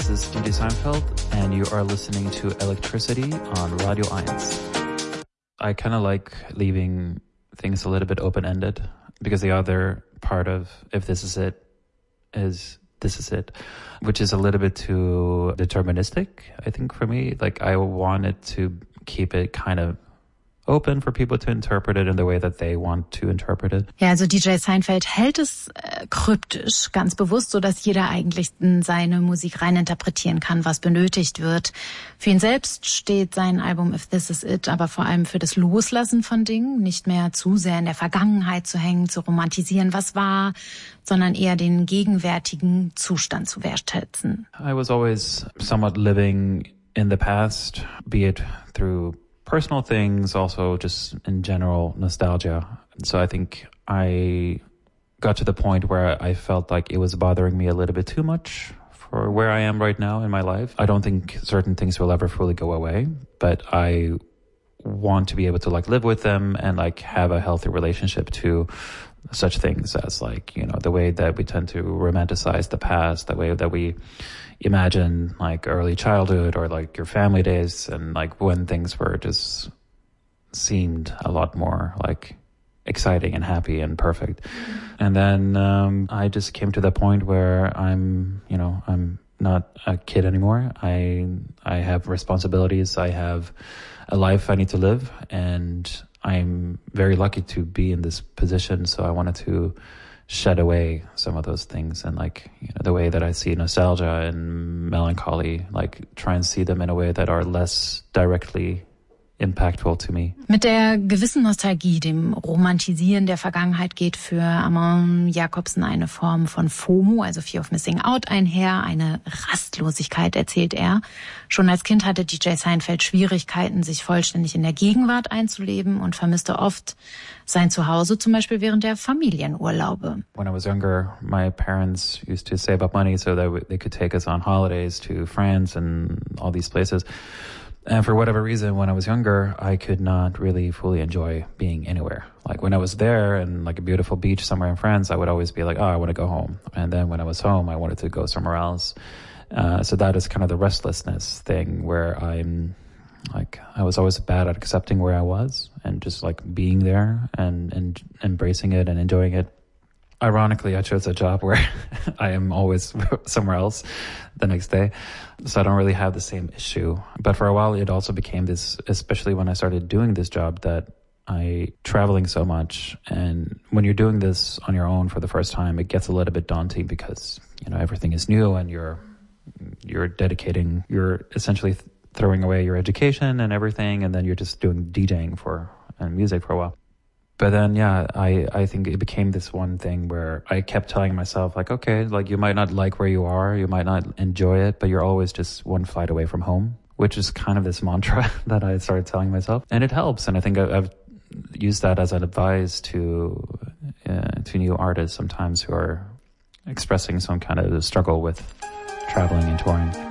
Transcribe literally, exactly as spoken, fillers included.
This is D J Seinfeld, and you are listening to Electricity on Radio eins. I kind of like leaving things a little bit open-ended, because the other part of If This Is It is This Is It, which is a little bit too deterministic, I think, for me. Like, I wanted to keep it kind of open for people to interpret it in the way that they want to interpret it. Ja, also D J Seinfeld hält es äh, kryptisch, ganz bewusst, so dass jeder eigentlich in seine Musik rein interpretieren kann, was benötigt wird. Für ihn selbst steht sein Album If This Is It aber vor allem für das Loslassen von Dingen, nicht mehr zu sehr in der Vergangenheit zu hängen, zu romantisieren, was war, sondern eher den gegenwärtigen Zustand zu wertschätzen. I was always somewhat living in the past, be it through personal things, also just in general nostalgia. So I think I got to the point where I felt like it was bothering me a little bit too much for where I am right now in my life. I don't think certain things will ever fully go away, but I want to be able to like live with them and like have a healthy relationship to such things as like, you know, the way that we tend to romanticize the past, the way that we imagine like early childhood or like your family days, and like when things were just seemed a lot more like exciting and happy and perfect. And then um, I just came to the point where I'm, you know, I'm not a kid anymore. I I have responsibilities. I have a life I need to live, and I'm very lucky to be in this position. So I wanted to shed away some of those things, and like, you know, the way that I see nostalgia and melancholy, like try and see them in a way that are less directly impactful to me. Mit der gewissen Nostalgie, dem Romantisieren der Vergangenheit, geht für Amon Jakobsen eine Form von FOMO, also Fear of Missing Out, einher, eine Rastlosigkeit, erzählt er. Schon als Kind hatte D J Seinfeld Schwierigkeiten, sich vollständig in der Gegenwart einzuleben und vermisste oft sein Zuhause, zum Beispiel während der Familienurlaube. When I was younger, my parents used to save up money so that they could take us on holidays to France and all these places. And for whatever reason, when I was younger, I could not really fully enjoy being anywhere. Like when I was there and like a beautiful beach somewhere in France, I would always be like, oh, I want to go home. And then when I was home, I wanted to go somewhere else. Uh, so that is kind of the restlessness thing where I'm like, I was always bad at accepting where I was and just like being there and, and embracing it and enjoying it. Ironically, I chose a job where I am always somewhere else the next day, so I don't really have the same issue. But for a while, it also became this, especially when I started doing this job, that I traveling so much. And when you're doing this on your own for the first time, it gets a little bit daunting because, you know, everything is new and you're you're dedicating, you're essentially th- throwing away your education and everything, and then you're just doing DJing for and music for a while. But then, yeah, I, I think it became this one thing where I kept telling myself, like, okay, like you might not like where you are, you might not enjoy it, but you're always just one flight away from home, which is kind of this mantra that I started telling myself. And it helps. And I think I've used that as an advice to, uh, to new artists sometimes who are expressing some kind of struggle with traveling and touring.